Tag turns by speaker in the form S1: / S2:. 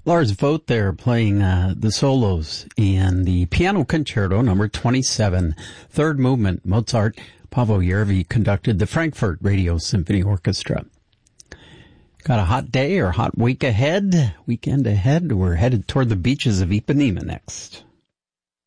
S1: Lars Vogt there playing the solos in the Piano Concerto number 27, third movement, Mozart. Paavo Järvi conducted the Frankfurt Radio Symphony Orchestra. Got a hot day or hot weekend ahead. We're headed toward the beaches of Ipanema next.